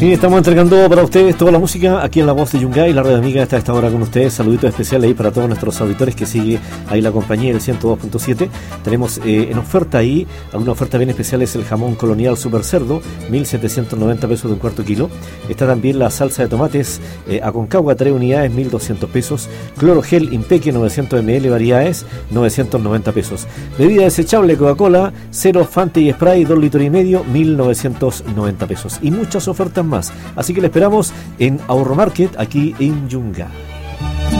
Sí, estamos entregando para ustedes toda la música aquí en La Voz de Yungay, la red amiga está a esta hora con ustedes. Saluditos especiales ahí para todos nuestros auditores que sigue ahí la compañía del 102.7. Tenemos en oferta ahí, alguna oferta bien especial es el jamón colonial super cerdo, 1.790 pesos de un cuarto kilo. Está también la salsa de tomates Aconcagua, 3 unidades, 1.200 pesos. Clorogel Impeque, 900 ml variedades, 990 pesos. Bebida desechable Coca-Cola, 0 Fante y Spray, 2 litros y medio, 1.990 pesos. Y muchas ofertas más. Así que le esperamos en Ahorro Market, aquí en Yungay.